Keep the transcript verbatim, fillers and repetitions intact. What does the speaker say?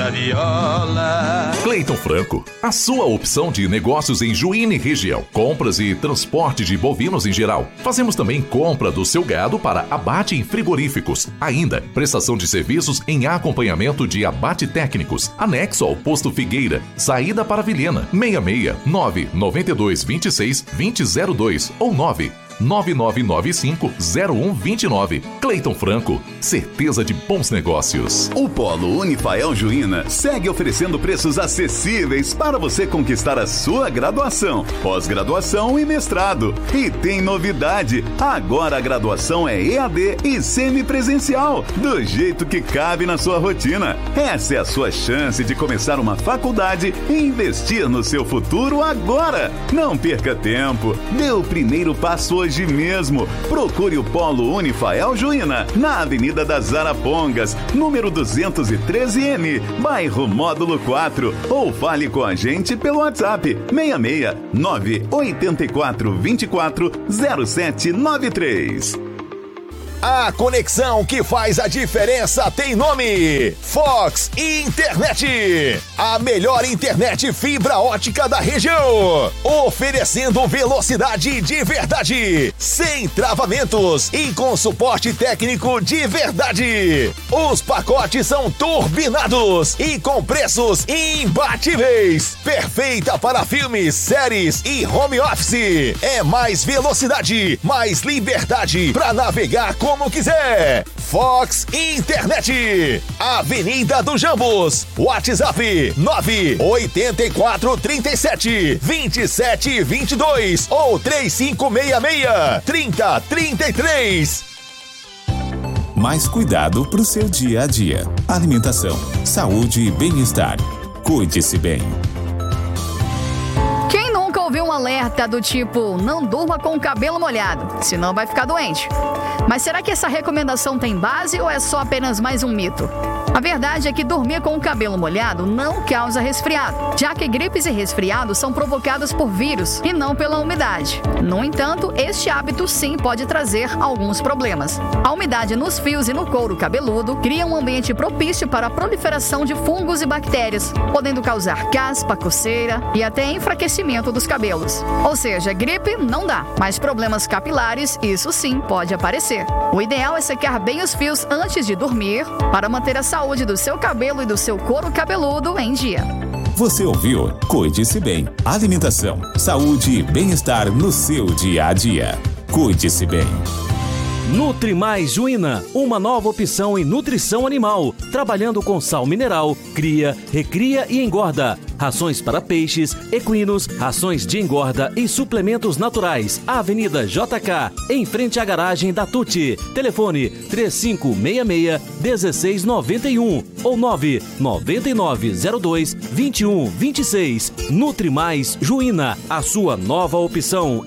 minha viola. Cleiton Franco, a sua opção de negócios em Juína e região. Compras e transporte de bovinos em geral. Fazemos também compra do seu gado para abate em frigoríficos. Ainda, prestação de serviços em acompanhamento de abate técnicos. Anexo ao Posto Figueira. Saída para Vilhena. seis seis nove nove dois dois seis dois zero zero dois ou nove nove nove nove cinco zero um dois nove. Cleiton Franco, certeza de bons negócios. O Polo Unifael Juína segue oferecendo preços acessíveis para você conquistar a sua graduação, pós-graduação e mestrado. E tem novidade, agora a graduação é E A D e semipresencial, do jeito que cabe na sua rotina. Essa é a sua chance de começar uma faculdade e investir no seu futuro agora. Não perca tempo, dê o primeiro passo hoje Hoje mesmo. Procure o Polo Unifael Juína, na Avenida das Arapongas, número duzentos e treze M, bairro Módulo quatro, ou fale com a gente pelo WhatsApp seis seis nove oito quatro dois quatro zero sete nove três. A conexão que faz a diferença tem nome: Fox Internet. A melhor internet fibra ótica da região, oferecendo velocidade de verdade, sem travamentos e com suporte técnico de verdade. Os pacotes são turbinados e com preços imbatíveis. Perfeita para filmes, séries e home office. É mais velocidade, mais liberdade para navegar com como quiser. Fox Internet, Avenida do Jambos, WhatsApp nove oito quatro três sete dois sete dois dois ou três cinco seis seis três zero três três. Mais cuidado para o seu dia a dia. Alimentação, saúde e bem-estar. Cuide-se bem. Quem nunca ouviu um alerta do tipo, não durma com o cabelo molhado, senão vai ficar doente? Mas será que essa recomendação tem base ou é só apenas mais um mito? A verdade é que dormir com o cabelo molhado não causa resfriado, já que gripes e resfriados são provocados por vírus e não pela umidade. No entanto, este hábito sim pode trazer alguns problemas. A umidade nos fios e no couro cabeludo cria um ambiente propício para a proliferação de fungos e bactérias, podendo causar caspa, coceira e até enfraquecimento dos cabelos. Ou seja, gripe não dá, mas problemas capilares, isso sim pode aparecer. O ideal é secar bem os fios antes de dormir para manter a saúde do seu cabelo e do seu couro cabeludo em dia. Você ouviu? Cuide-se bem. Alimentação, saúde e bem-estar no seu dia a dia. Cuide-se bem. Nutri Mais Juína, uma nova opção em nutrição animal, trabalhando com sal mineral, cria, recria e engorda. Rações para peixes, equinos, rações de engorda e suplementos naturais. Avenida J K, em frente à garagem da Tuti. Telefone três cinco seis seis, um seis nove um ou nove nove nove zero dois dois um dois seis. Nutri Mais Juína, a sua nova opção